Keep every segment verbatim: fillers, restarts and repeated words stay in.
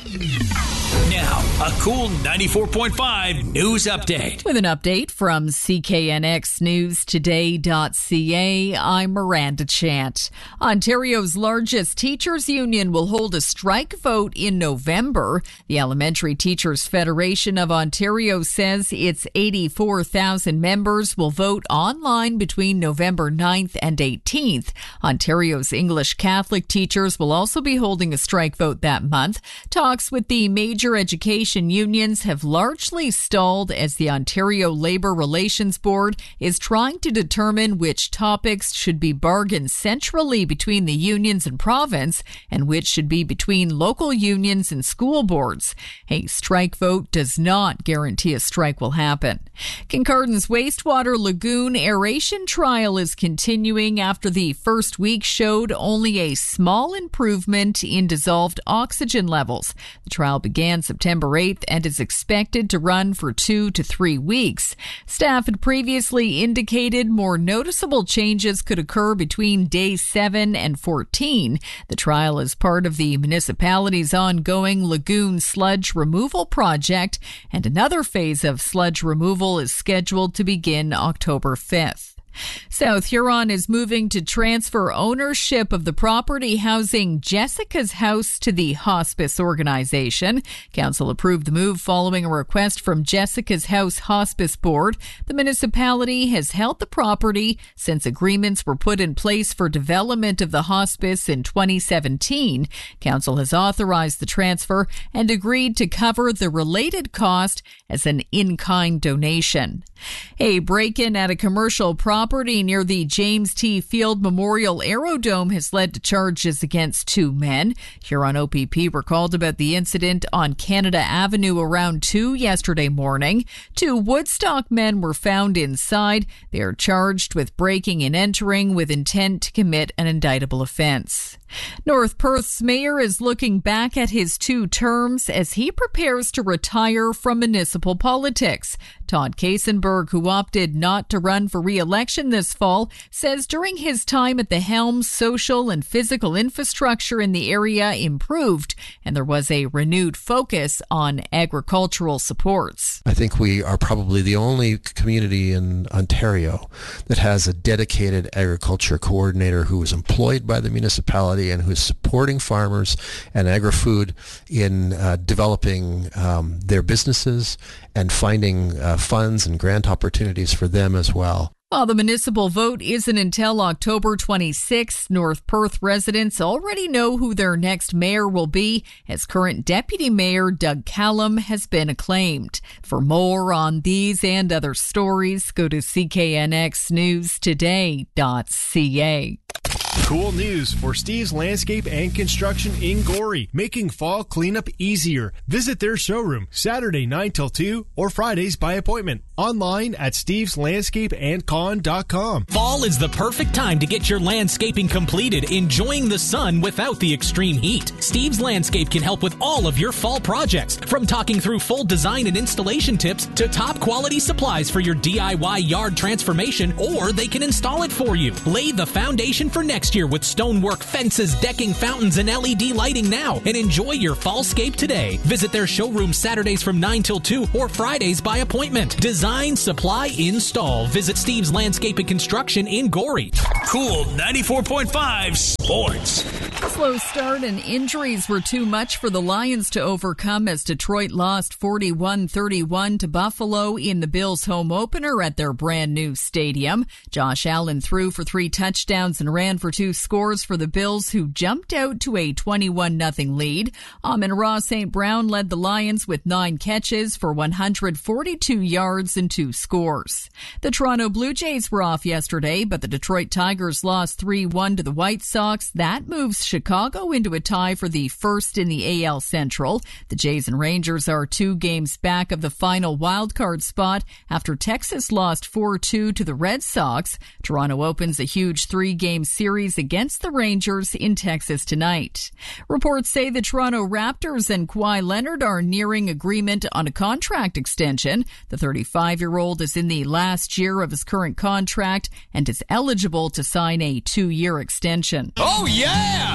Now, a cool ninety-four point five news update. With an update from C K N X News Today dot C A, I'm Miranda Chant. Ontario's largest teachers' union will hold a strike vote in November. The Elementary Teachers Federation of Ontario says its eighty-four thousand members will vote online between November ninth and eighteenth. Ontario's English Catholic teachers will also be holding a strike vote that month. Talks with the major education unions have largely stalled as the Ontario Labour Relations Board is trying to determine which topics should be bargained centrally between the unions and province and which should be between local unions and school boards. A strike vote does not guarantee a strike will happen. Kincardin's wastewater lagoon aeration trial is continuing after the first week showed only a small improvement in dissolved oxygen levels. The trial began September eighth and is expected to run for two to three weeks. Staff had previously indicated more noticeable changes could occur between day seven and fourteen. The trial is part of the municipality's ongoing lagoon sludge removal project, and another phase of sludge removal is scheduled to begin October fifth. South Huron is moving to transfer ownership of the property housing Jessica's House to the Hospice Organization. Council approved the move following a request from Jessica's House Hospice Board. The municipality has held the property since agreements were put in place for development of the hospice in twenty seventeen. Council has authorized the transfer and agreed to cover the related cost as an in-kind donation. A break-in at a commercial property near the James T. Field Memorial Aerodome has led to charges against two men. Huron O P P were called about the incident on Canada Avenue around two yesterday morning. Two Woodstock men were found inside. They are charged with breaking and entering with intent to commit an indictable offense. North Perth's mayor is looking back at his two terms as he prepares to retire from municipal politics. Todd Kasenberg, who opted not to run for re-election this fall, says during his time at the helm, social and physical infrastructure in the area improved, and there was a renewed focus on agricultural supports. I think we are probably the only community in Ontario that has a dedicated agriculture coordinator who is employed by the municipality and who is supporting farmers and agri-food in uh, developing um, their businesses and finding uh, funds and grant opportunities for them as well. While the municipal vote isn't until October twenty-sixth, North Perth residents already know who their next mayor will be, as current Deputy Mayor Doug Callum has been acclaimed. For more on these and other stories, go to C K N X News Today dot C A. Cool news for Steve's Landscape and Construction in Gorey, making fall cleanup easier. Visit their showroom Saturday nine till two or Fridays by appointment. Online at steves landscape and con dot com. Fall is the perfect time to get your landscaping completed, enjoying the sun without the extreme heat. Steve's Landscape can help with all of your fall projects, from talking through full design and installation tips to top quality supplies for your D I Y yard transformation, or they can install it for you. Lay the foundation for next year with stonework, fences, decking, fountains, and L E D lighting now, and enjoy your fallscape today. Visit their showroom Saturdays from nine till two or Fridays by appointment. Design, supply, install. Visit Steve's Landscape and Construction in Gorey. Cool ninety-four point five Sports. A slow start and injuries were too much for the Lions to overcome as Detroit lost forty-one thirty-one to Buffalo in the Bills' home opener at their brand new stadium. Josh Allen threw for three touchdowns and ran for two scores for the Bills, who jumped out to a twenty-one nothing lead. Amon-Ra Saint Brown led the Lions with nine catches for one hundred forty-two yards and two scores. The Toronto Blue Jays were off yesterday, but the Detroit Tigers lost three one to the White Sox. That moves Chicago into a tie for the first in the A L Central. The Jays and Rangers are two games back of the final wildcard spot after Texas lost four two to the Red Sox. Toronto opens a huge three-game series against the Rangers in Texas tonight. Reports say the Toronto Raptors and Kawhi Leonard are nearing agreement on a contract extension. The thirty-five-year-old is in the last year of his current contract and is eligible to sign a two-year extension. Oh, yeah!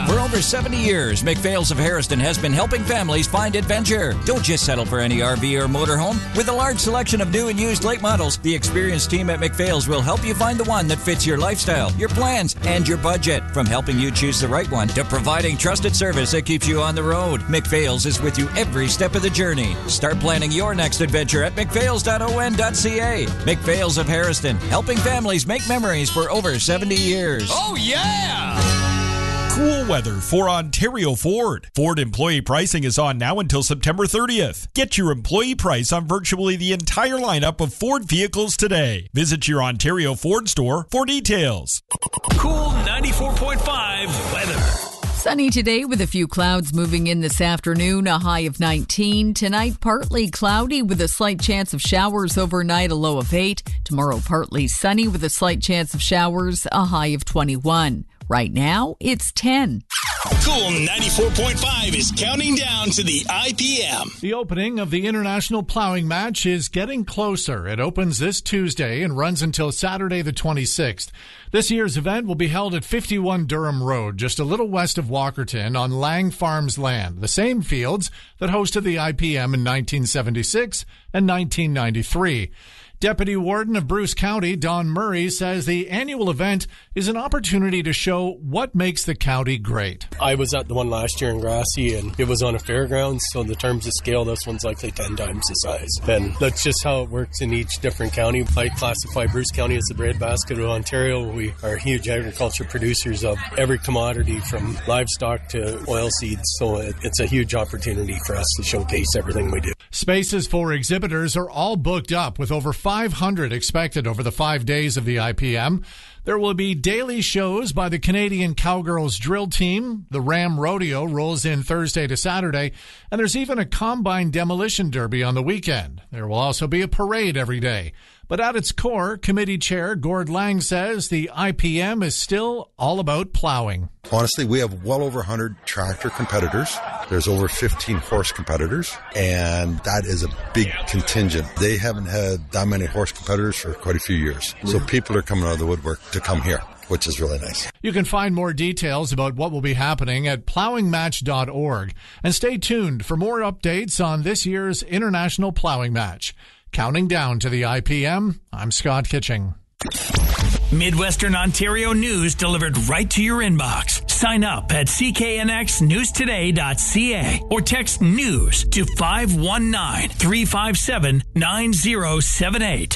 For over seventy years, McPhail's of Harrison has been helping families find adventure. Don't just settle for any R V or motorhome. With a large selection of new and used late models, the experienced team at McPhail's will help you find the one that fits your lifestyle, your plans, and your budget. From helping you choose the right one to providing trusted service that keeps you on the road, McPhail's is with you every step of the journey. Start planning your next adventure at mcphails dot o n dot c a. McPhail's of Harrison, helping families make memories for over seventy years. Oh, yeah! Cool weather for Ontario Ford. Ford employee pricing is on now until September thirtieth. Get your employee price on virtually the entire lineup of Ford vehicles today. Visit your Ontario Ford store for details. Cool ninety-four point five weather. Sunny today with a few clouds moving in this afternoon, a high of nineteen. Tonight, partly cloudy with a slight chance of showers overnight, a low of eight. Tomorrow, partly sunny with a slight chance of showers, a high of twenty-one. Right now, it's ten. Cool ninety-four point five is counting down to the I P M. The opening of the International Plowing Match is getting closer. It opens this Tuesday and runs until Saturday the twenty-sixth. This year's event will be held at fifty-one Durham Road, just a little west of Walkerton on Lang Farms land, the same fields that hosted the I P M in nineteen seventy-six and nineteen ninety-three. Deputy Warden of Bruce County, Don Murray, says the annual event is an opportunity to show what makes the county great. I was at the one last year in Grassy, and it was on a fairgrounds, so in the terms of scale, this one's likely ten times the size. And that's just how it works in each different county. I classify Bruce County as the breadbasket of Ontario. We are huge agriculture producers of every commodity from livestock to oil seeds, so it, it's a huge opportunity for us to showcase everything we do. Spaces for exhibitors are all booked up with over five hundred expected over the five days of the I P M. There will be daily shows by the Canadian Cowgirls drill team. The Ram Rodeo rolls in Thursday to Saturday, and there's even a combine demolition derby on the weekend. There will also be a parade every day. But at its core, committee chair Gord Lang says the I P M is still all about plowing. Honestly, we have well over one hundred tractor competitors. There's over fifteen horse competitors, and that is a big contingent. They haven't had that many horse competitors for quite a few years. So people are coming out of the woodwork to come here, which is really nice. You can find more details about what will be happening at plowing match dot org. And stay tuned for more updates on this year's International Plowing Match. Counting down to the I P M, I'm Scott Kitching. Midwestern Ontario news delivered right to your inbox. Sign up at c k n x news today dot c a or text NEWS to five one nine, three five seven, nine zero seven eight.